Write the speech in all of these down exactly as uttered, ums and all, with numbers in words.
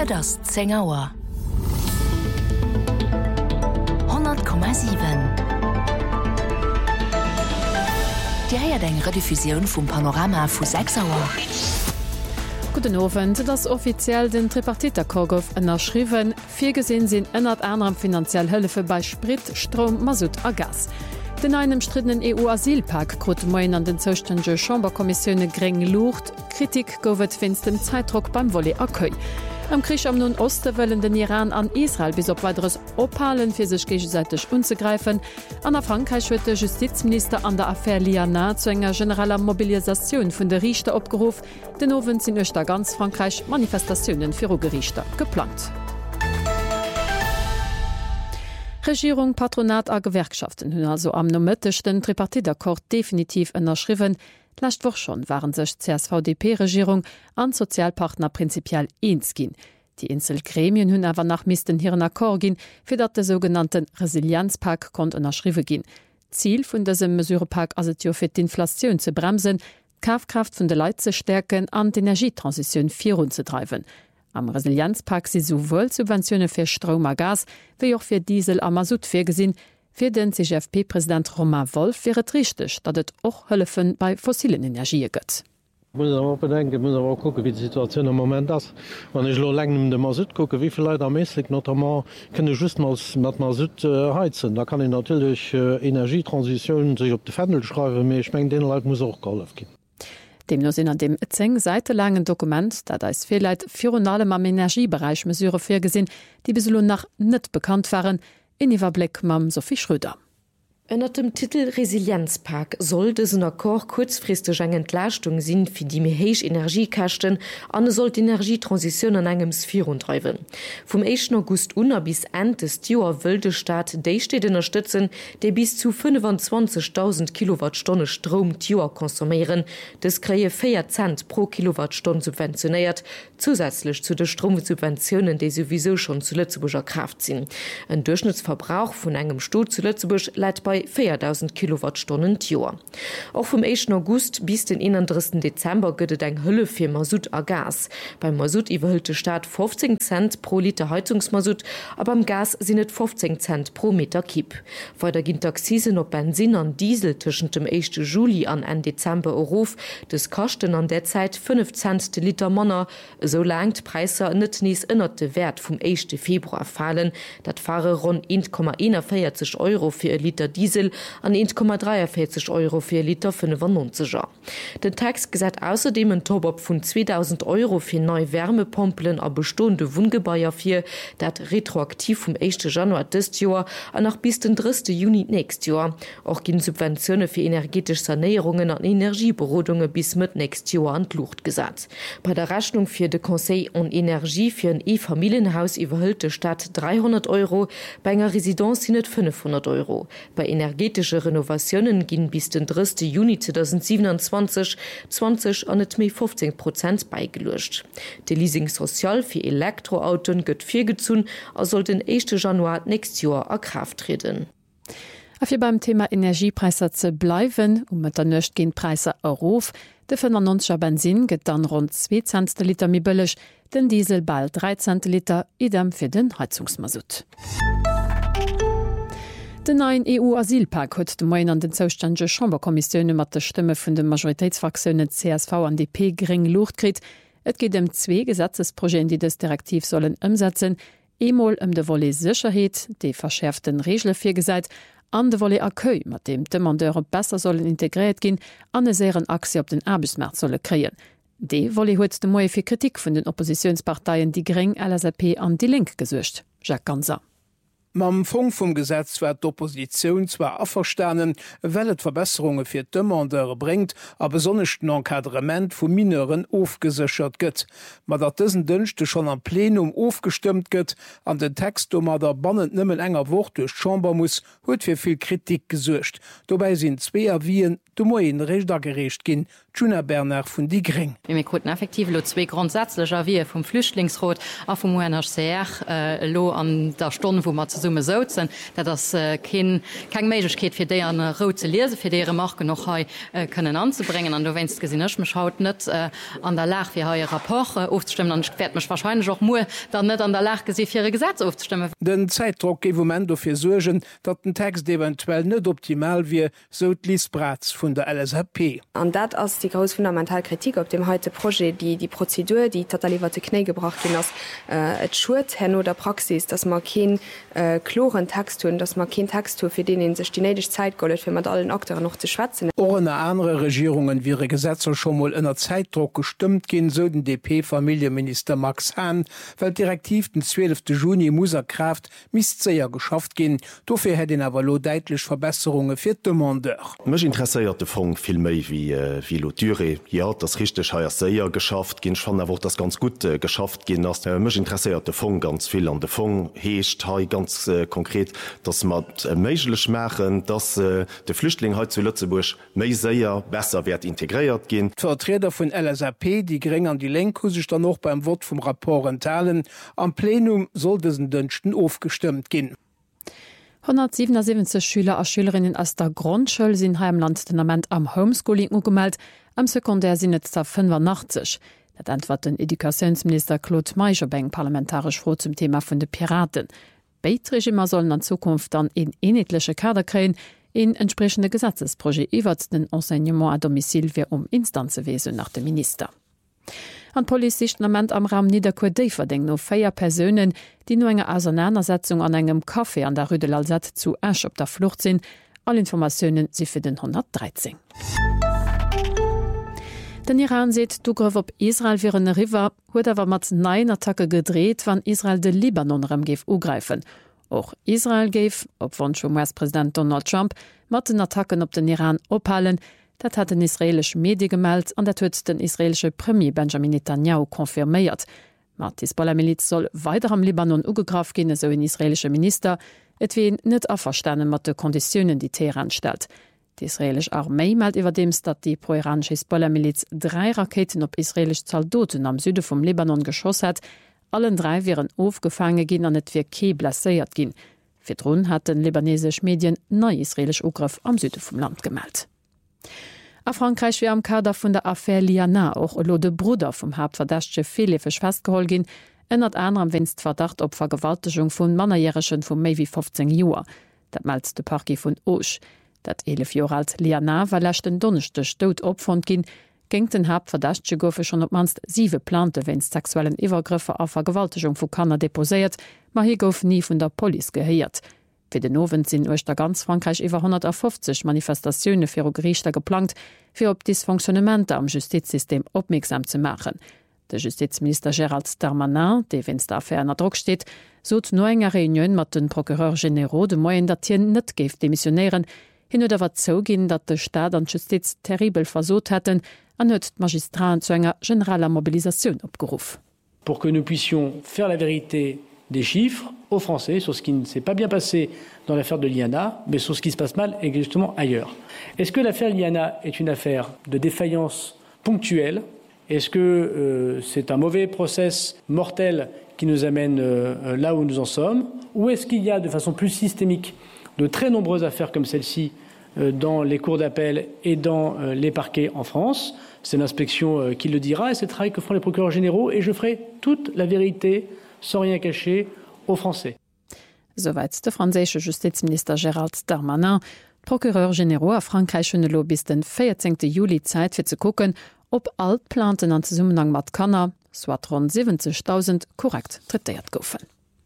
Et ass zehn Auer. hundert Komma sieben. Di heiert eng Rediffusion vum Panorama vu sechs Auer. Guten Abend, das offiziell den Tripartiterkord gouf ënnerschriwen, fir gesinn sinn ënnert anderem finanziell Hëlfe bei Sprit, Strom, Masut a Gas. Den einem strittenen E U-Asylpakt krut moin an den zoständige Chamberkommissionune greng Lucht, Kritik gowet finst dem Zeitdruck beim Volley akkuei. Am Krieg am nun Oste wëllen den Iran an Israel bis op weiteres ophalen fir sech gegenseitig unzugreifen. An der Frankreich huet der Justizminister an der Affaire Liana zu enger generaler Mobilisationun vun der Richter opgeruf. Den Owen sinn euch da ganz Frankreich Manifestationen fir Gerichter geplant. Regierung, Patronat a Gewerkschaften hunn also am nomëttechten Tripartiterkord definitiv ënnerschriwen. Lächt woch schon waren sech C S V D P-Regierung an Sozialpartner prinzipiell eens ginn. Die Inselgremien hunn awer nach misisten hireieren Akkor ginn, fir dat de sogenannten Resilienzpakt kont ënnerschriwe ginn. Ziel vun dësem Mesurepak as et jo fir d'Inflatioun ze bremsen, Kaufkraft vun de Leiit ze stärken an d'Energietransiioun virun ze treiben. Am Resilienzpakt si sowohl Subventionune fir Strom a Gas, wéi och fir Diesel a Masut fir gesinn. Für den C G F P-Präsident Romain Wolf wäre es richtig, dass es auch Hölfen bei fossilen Energien gibt. Ich muss aber bedenken, muss aber gucken, wie die Situation im Moment ist. Wenn ich nur länger mit dem Masut gucke, wie viele Leute am Mäßig notamment können just mal mit Masut äh, heizen. Da kann ich natürlich äh, Energietransition sich auf die Fendel schreiben, aber ich meine, den Leuten muss auch geholfen gehen. Demno sinn an dem zehn Seite langen Dokument, dat da is vielleicht für allem am Energiebereich Mesure vorgesehen, die bis nach nicht bekannt waren, in Iwerblick mam Sophie Schröder. Unter dem Titel Resilienzpakt soll diesen Akkor kurzfristig eine Entlastung sein für die meheich Energiekasten und soll die Energietransition an einem Sphären treiben. Vom ersten August an bis Ende des Jahres will der Staat die Städte unterstützen, die bis zu fünfundzwanzigtausend Kilowattstunden Strom pro Jahr konsumieren. Das kriege vier Cent pro Kilowattstunde subventioniert, zusätzlich zu den Stromsubventionen, die sowieso schon zu Lützeburger Kraft sind. Ein Durchschnittsverbrauch von einem Stuhl zu Lützeburg liegt bei viertausend Kilowattstunden pro Jahr. Auch vom ersten August bis den einunddreißigsten Dezember gibt es eine Hülle für Masut a Gas. Beim Masut überhöht der Staat fünfzehn Cent pro Liter Heizungsmasut, aber beim Gas sind es fünfzehn Cent pro Meter Kipp. Weiter gibt es Akzisen auf Benzin und Diesel zwischen dem ersten Juli und Ende Dezember auf. Das kosten an der Zeit fünf Cent der Liter Monat, solange die Preise nicht nies inner den Wert vom ersten Februar fallen. Das fahre rund eins Komma einundvierzig Euro für ein Liter Diesel an eins Komma vierzig Euro für Liter fünfundneunziger. Der Text gesagt außerdem ein Top-up von zweitausend Euro für neue Wärmepumpen a bestehende Wohngebäude für, dat retroaktiv vom ersten Januar des Jahr und nach bis den dritten Juni nächstes Jahr. Auch gehen Subventionen für energetische Sanierungen und Energieberodungen bis mit nächstes Jahr an die Luft gesetzt. Bei der Rechnung für den Conseil en Energie für ein E-Familienhaus überhält die Stadt dreihundert Euro, bei einer Residenz sind es fünfhundert Euro. Bei energetische Renovationen gehen bis den dritten Juni zweitausendsiebenundzwanzig zwanzig an net méi fünfzehn Prozent beigelöscht. De Leasing sozial für Elektroautoen gëtt vier gezun, er soll den ersten Januar nächstes Jahr a Kraft treten. Afir beim Thema Energiepreise ze bleiwen, um met der nëcht gin Preise erof, de fünfundneunziger Benzin gët dann rund zwei Cent de Liter mi bëllech, den Diesel bald dreizehn Liter, idem fir den Heizungsmasut. Den neuen E U-Asylpakt huet de Moin an den zoständige Chamberkommissionune mat der Stimme vun den Majoritätsfraktionen C S V an D P gering Lucht krit. Et geht um zwei Gesetzesprojekte, die das Direktiv sollen umsetzen. Emol um de Volley Sicherheit, de verschärften Regeln firgeseit, an de Volley Accueil, mat dem Demandeure besser sollen integriert gin, an e seieren Aktie op den Arbeitsmarkt solle kreen. De Volley huet de Moie fir Kritik vun den Oppositionsparteien die Gring, L S A P an die Link gesuercht. Jacques Ganser. Mam Fong vum Gesetz werd d'Opposition zwar aferstanen, well et Verbesserungen fir d'Demandeur bringt, a besonnechten Enkadrement vu Mineuren ofgesichert gëtt. Ma dat dëssen Dënchte schon am Plenum ofgestimmt gëtt, an den Text um mat der bannend nëmmen enger Wort durch Chamber muss, huet fir viel Kritik gesuercht. Dobei sind zwee Avien de Moien Rechter gerecht ginn, Juna Bernard vun die Gring. Wir konnten effektiv lo zwei grundsätzlicher wie vom Flüchtlingsrot a vom U N H C R äh, lo an der Stunde, wo man zu summe sozen, dat das äh, kein Meiglichkeit fir dé an rote Lese fir dere Marke noch he äh, können anzubringen. An du wennst gesinn mech haut net äh, an der Lach wie ha rapport äh, aufzustimmen, dann werd mech wahrscheinlich auch mu dann net an der Lach gesi fir Gesetz aufzustimmen. Den Zeitdruck moment dofir sugen, dat den Text eventuell net optimal wie so Liesbratz vun der L S H P. An dat ass die groß Fundamentalkritik op dem heute Projekt, die die Prozedur, die totaliwte Knie gebracht bin ass äh, et Schut hen oder Praxis, dass man kein äh, chloren Text tun, dass man kein Text tun, für den in sech die nedig Zeit gollet, fir mat allen Akteuren noch zu schwatzen. Ohne andere Regierungen wie Gesetzer schon mal in der Zeitdruck gestimmt gehen, so den D P-Familienminister Max Hahn, weil direktiv den zwölften Juni Muserkraft Miszeier geschafft gehen. Dafür hätte den aber lo deutlich Verbesserungen für den Demandeur. Mich interessiert der Fong viel mehr wie, äh, wie Lotüre. Ja, das richtig heier sehr geschafft gehen. Ich fand auch das ganz gut äh, geschafft gehen. Das, äh, mich interessiert der Fong ganz viel an der Fong hecht ganz äh, konkret, dass man äh, möglich machen, dass äh, der Flüchtling heute zu Lützeburg mehr sehr besser wird integriert gehen. Die Vertreter von L S A P, die gering an die Lenkung sich dann noch beim Wort vom Rapport enthalen. Am Plenum soll diesen Dünchten aufgestimmt gehen. hundertsiebenundsiebzig Schüler a Schülerinnen aus der Grundschule sind heimland denament am Homeschooling ugemeldt, am Sekundär sind jetzt da fünfundachtzig. Dat antwort den Edukationsminister Claude Meischerbeng parlamentarisch froh zum Thema vun de Piraten. Beitregimer sollen an Zukunft dann in enetliche Kader kreen, in entsprechende Gesetzesprojekt iwwer den Enseignement a domicil wie um Instanzewesen nach dem Minister. An Polizichtenament am Raum Niederkurdeif verdeng no feier Personen, die no enger Auseinandersetzung an engem Kaffee an der Rue de l'Alzate zu Asch op der Flucht sinn. All Informationen sie für den hundertdreizehn. Den Iran seht du grof op Israel vir een River, huet awer mat nein Attacke gedreht, wann Israel de Libanon rem geef ugreifen. Och Israel geef, op wann schon US-Präsident Donald Trump, mat den Attacken op den Iran ophalen. Dat hat den israelisch Medi gemeldt, an der huet den israelsche Premier Benjamin Netanyahu konfirméiert. Mat Hisbollah-Miliz soll weiter am Libanon ugegraf gin, so ein israelsche Minister, et wien net aferstanen mat de Konditionen, die Teheran stellt. Die israelische Armee meldet überdems, dat die pro-iranische Hisbollah-Miliz drei Raketen op israelisch Soldaten am Süde vom Libanon geschoss hat. Allen drei wären aufgefangen gin an net wie ke blessiert gin. Fidrun hat den libanesisch Medien neu israelisch Ugriff am Süde vom Land gemeldet. A Frankreich wie am Kader vun der Affaire Liana auch lo de Bruder vom Hauptverdächtche Felefech festgeholt gin, ënnert anderem winst Verdacht op Vergewaltigung vun Mannerjährechen vu méi wie fünfzehn Joer. Dat meldt de Parquet vun Auch. Dat elf Jahre alt Liana war lächten donnechte Stot opfund gin, géng den Hauptverdächtche goufe schon op manst sieve Plante winst sexuellen Iwergriffe a Vergewaltigung vu Kanner deposéiert, ma hi gouf nie vun der Poli geheiert. Für den Owen sind euch da ganz Frankreich über hundertfünfzig Manifestationen für Gerichter geplant, für ob Dysfunktionamente am Justizsystem aufmerksam zu machen. Der Justizminister Gérald Darmanin, der wenn es dafür unter Druck steht, sucht nur eine Reunion mit den Procureur Généraux de Moyen dat hier nicht gibt demissionären, hin oder wat so gehen, dass der Staat und Justiz terribel versucht hätten, an hat Magistraten zu einer generaler Mobilisation abgerufen. Pour que nous puissions faire la vérité des chiffres aux Français sur ce qui ne s'est pas bien passé dans l'affaire de Liana, mais sur ce qui se passe mal exactement ailleurs. Est-ce que l'affaire Liana est une affaire de défaillance ponctuelle? Est-ce que euh, c'est un mauvais process mortel qui nous amène euh, là où nous en sommes? Ou est-ce qu'il y a de façon plus systémique de très nombreuses affaires comme celle-ci euh, dans les cours d'appel et dans euh, les parquets en France? C'est l'inspection euh, qui le dira et c'est le travail que feront les procureurs généraux et je ferai toute la vérité sans rien cacher aux Français. Soweit der französische Justizminister Gérald Darmanin. Procureur Généraux a Frankreich hun lo bis den vierzehnten Juli Zeit fir ze gucken, ob alt Planten an Zusammenhang mat Kanner, soit rund siebzigtausend korrekt treiert goufen.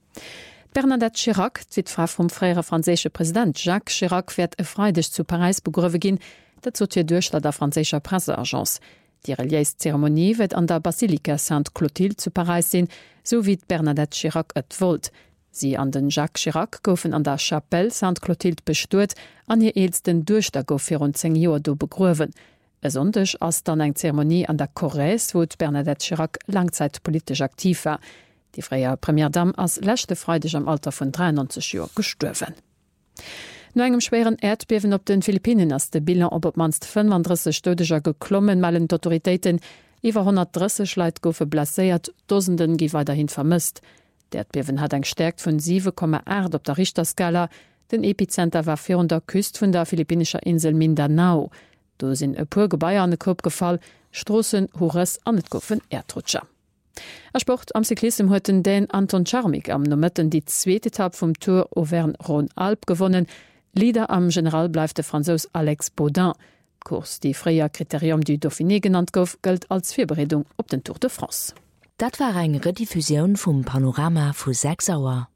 Bernadette Chirac, Witfrau vom freier französische Präsident Jacques Chirac, wird e freidig zu Paris begrüwe gin, dazu hier Durchler der französischer Presseagence. Die religiöse Zeremonie wird an der Basilika Sainte-Clotilde zu Paris sein, so wie Bernadette Chirac et wollt. Sie an den Jacques Chirac goufen an der Chapelle Sainte-Clotilde bestuert, an ihr ältesten Durchster gouf für rund zehn Jahre do begrüwen. Besonders als dann eine Zeremonie an der Corrèze, wo Bernadette Chirac langzeitpolitisch aktiv war. Die freie Premierdame als letzte Freitag am Alter von dreiundneunzig Jahren gestorben. No engem schweren Erdbewen op den Philippinen ass de Bilan op op manst fünfunddreißig Stodeger geklommen malen d'Autoritéiten iwwer hundertdreißig Leiit goufe blaséiert, Dosenden gi weiterhin vermisst. D'Erdbewen hat eng stärkt vun sieben Komma acht op der Richterskala. Den Epizenter war vir der Küst vun der philippinischer Insel Mindanao. Do sinn e puer Gebaier an de Kopp gefall, Strossen, Hores an net goffen Erdrutscher. Er Sport am Cyklism hueten den Anton Charmik am Nomëtten die zweete Etappe vum Tour Auvergne-Rhône-Alpes gewonnen. Lieder am General bleif de Franzos Alex Baudin. Kurs die freier Kriterium du Dauphiné genannt gouf gëlt als Vorbereitung op den Tour de France. Dat war eng Rediffusion vum Panorama vu sechs Auer.